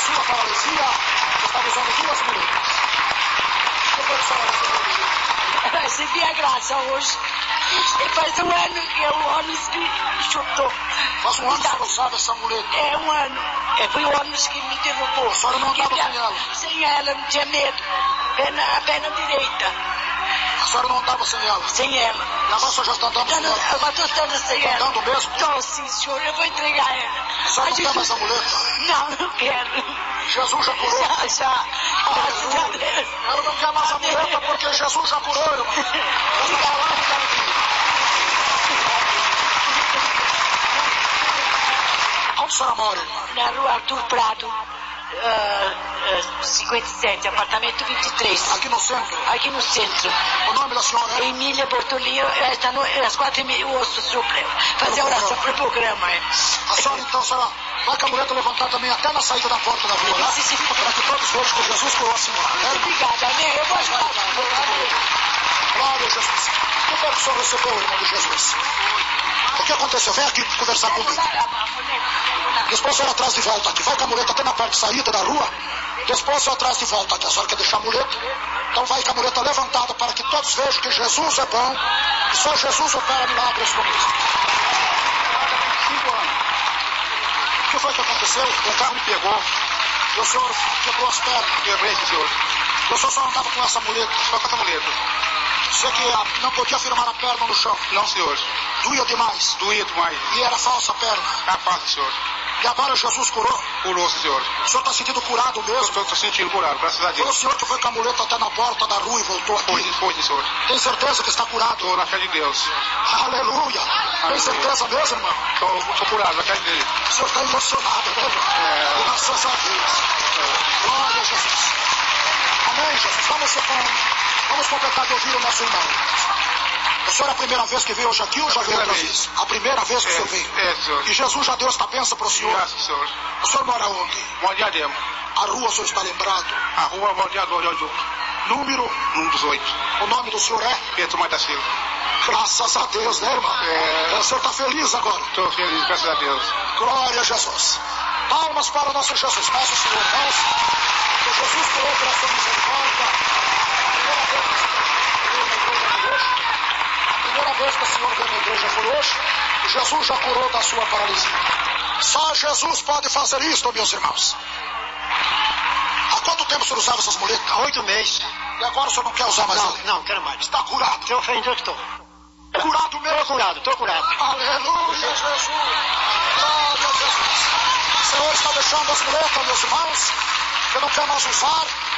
sua paralisia, estava usando duas muletas. O que foi que a senhora recebeu? Eu recebi a graça hoje. Faz um ano que é o ônibus que chutou. Faz um ano que você usava essa muleta? É um ano. Foi o ônibus que me derrubou. A senhora não andava sem ela? Sem ela, não tinha medo. A perna direita. A senhora não andava sem ela? Sem ela. E agora a senhora já está andando sem ela? Eu estou estando sem ela. Está andando mesmo? Estou sim, senhor. Eu vou entregar ela. A senhora não quer mais a muleta? Não, não quero. Jesus já curou? Já. Graças a Deus. Ela não quer mais a muleta porque Jesus já curou, irmão. Onde a senhora mora, irmã? Na rua Arthur Prado, 57, apartamento 23. Aqui no centro? Aqui no centro. O nome da senhora é? Emília Bortolinho, às 4h30 o osso, senhor, fazer a oração para o programa. A senhora, então, a senhora vai com a muleta levantar também até na saída da porta da rua, né? Sim. Para que todos vejam que Jesus curou a senhora, né? Obrigada, amém. Eu vou ajudar. Glória a Jesus. O que é que o senhor recebeu, irmão de Jesus? O que aconteceu? Vem aqui conversar comigo. Depois a senhora traz de volta aqui. Vai com a muleta até na parte de saída da rua. Depois a senhora traz de volta aqui. A senhora quer deixar a muleta? Então vai com a muleta levantada para que todos vejam que Jesus é bom. E só Jesus opera milagres como este. 5 anos. O que foi que aconteceu? O carro me pegou. E o senhor quebrou as pernas. Quebrei, senhor. E o senhor só andava com essa muleta? Só com essa muleta. Você que não podia firmar a perna no chão? Não, senhor. Doía demais? Doía demais. E era falsa a perna? Era falsa, senhor. E agora Jesus curou? Curou, senhor. O senhor está sentindo curado mesmo? Estou sentindo curado, graças a Deus. Foi o senhor que foi com a muleta até na porta da rua e voltou aqui? Foi, senhor. Tem certeza que está curado? Estou na fé de Deus. Aleluia. Tem certeza mesmo, irmão? Estou curado, na fé dele. O senhor está emocionado, né, irmão? Graças a Deus. Glória a Jesus. Amém, Jesus. Vamos completar de ouvir o nosso irmão. O senhor é a primeira vez que veio hoje aqui ou já veio outra vez? A primeira vez que o senhor veio. É, senhor. E Jesus já deu esta bênção para o senhor? Graças, senhor. O senhor mora onde? Mora em Diadema. A rua o senhor está lembrado? A rua Valdeador de Ouro. Número 18. O nome do senhor é? Pedro Maia da Silva. Graças a Deus, né, irmão? O senhor está feliz agora? Estou feliz, graças a Deus. Glória a Jesus. Palmas para o nosso Jesus. Peço o senhor, irmãos, que Jesus curou pela sua misericórdia. A primeira vez que o senhor veio na igreja foi hoje. Jesus já curou da sua paralisia. Só Jesus pode fazer isto, meus irmãos. Há quanto tempo o senhor usava essas muletas? Há 8 meses. E agora o senhor não quer usar mais ela? Não, quero mais. Está curado? Se ofendeu, estou. Curado mesmo? Estou curado. Aleluia, Jesus. Glória a Jesus. O senhor está deixando as muletas, meus irmãos, que não quer mais usar.